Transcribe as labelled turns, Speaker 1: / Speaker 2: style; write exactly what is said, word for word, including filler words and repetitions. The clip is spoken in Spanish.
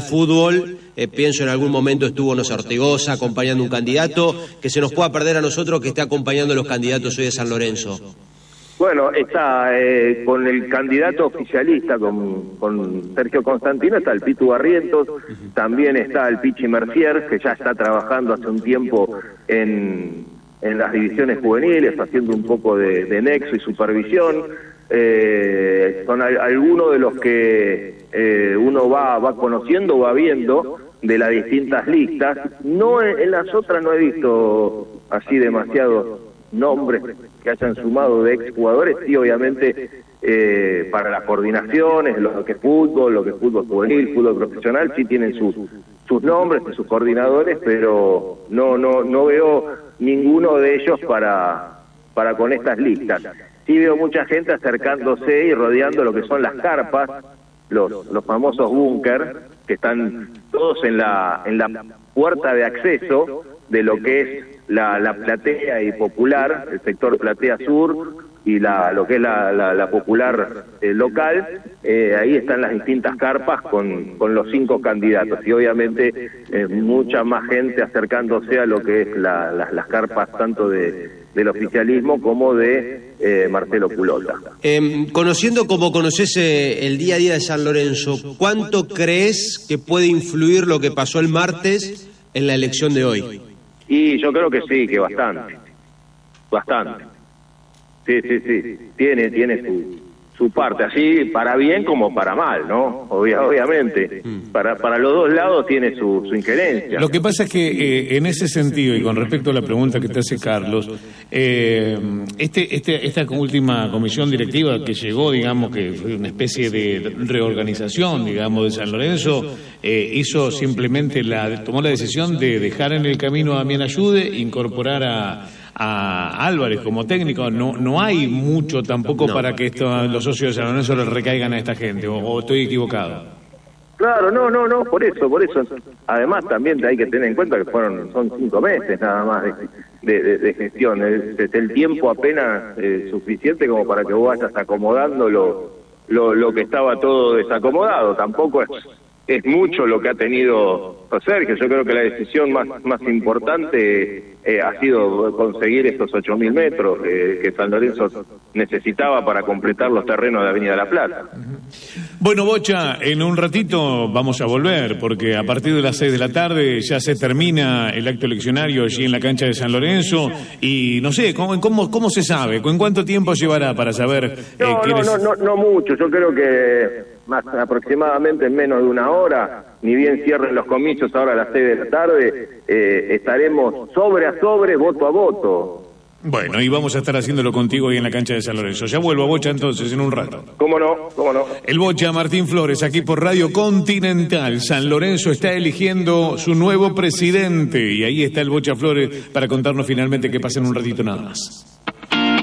Speaker 1: fútbol, eh, pienso en algún momento estuvo, no sé, Ortigosa acompañando un candidato, que se nos pueda perder a nosotros que esté acompañando a los candidatos hoy de San Lorenzo.
Speaker 2: Bueno, está eh, con el candidato oficialista, con, con Sergio Constantino, está el Pitu Barrientos, también está el Pichi Mercier, que ya está trabajando hace un tiempo en, en las divisiones juveniles, haciendo un poco de, de nexo y supervisión. Eh, son a, algunos de los que eh, uno va, va conociendo, va viendo de las distintas listas. No en, en las otras no he visto así demasiados nombres que hayan sumado de exjugadores, sí, obviamente eh, para las coordinaciones, lo que es fútbol, lo que es fútbol juvenil, fútbol profesional, sí tienen sus sus nombres y sus coordinadores, pero no no no veo ninguno de ellos para para con estas listas. Sí veo mucha gente acercándose y rodeando lo que son las carpas, los los famosos búnker, que están todos en la en la puerta de acceso de lo que es la, la platea y popular, el sector platea sur y la lo que es la, la, la popular eh, local. Eh, ahí están las distintas carpas con, con los cinco candidatos y obviamente eh, mucha más gente acercándose a lo que es la, la, las carpas tanto de del oficialismo como de eh, Marcelo Culota.
Speaker 1: Eh, conociendo como conoces eh, el día a día de San Lorenzo, ¿cuánto crees que puede influir lo que pasó el martes en la elección de hoy?
Speaker 2: Y yo creo que sí, que bastante, bastante. Sí, sí, sí, tiene, tiene su, su parte, así para bien como para mal, ¿no? Obvia, obviamente, mm. para para los dos lados tiene su, su injerencia.
Speaker 3: Lo que pasa es que eh, en ese sentido, y con respecto a la pregunta que te hace Carlos, eh, este, este, esta última comisión directiva que llegó, digamos, que fue una especie de reorganización, digamos, de San Lorenzo, eh, hizo simplemente la, tomó la decisión de dejar en el camino a Damián Ayude, incorporar a a Álvarez como técnico. No no hay mucho tampoco no. para que esto, los socios de San Lorenzo les recaigan a esta gente, o, o estoy equivocado.
Speaker 2: Claro, no, no, no, por eso, por eso. Además también hay que tener en cuenta que fueron son cinco meses nada más de, de, de, de gestión. Es, es el tiempo apenas eh, suficiente como para que vos vayas acomodando lo, lo, lo que estaba todo desacomodado. Tampoco es, es mucho lo que ha tenido Sergio. Yo creo que la decisión más, más importante eh, ha sido conseguir estos ocho mil metros eh, que San Lorenzo necesitaba para completar los terrenos de Avenida La Plata.
Speaker 3: Bueno, Bocha, en un ratito vamos a volver, porque a partir de las seis de la tarde ya se termina el acto eleccionario allí en la cancha de San Lorenzo, y no sé, ¿cómo, cómo, cómo se sabe? ¿En cuánto tiempo llevará para saber? Eh,
Speaker 2: no, no, no, no, no mucho, yo creo que más aproximadamente en menos de una hora, ni bien cierren los comicios ahora a las seis de la tarde, eh, estaremos sobre a sobre, voto a voto.
Speaker 3: Bueno, y vamos a estar haciéndolo contigo ahí en la cancha de San Lorenzo. Ya vuelvo a Bocha entonces en un rato.
Speaker 2: ¿Cómo no? ¿Cómo no?
Speaker 3: El Bocha Martín Flores, aquí por Radio Continental. San Lorenzo está eligiendo su nuevo presidente y ahí está el Bocha Flores para contarnos finalmente qué pasa en un ratito nada más.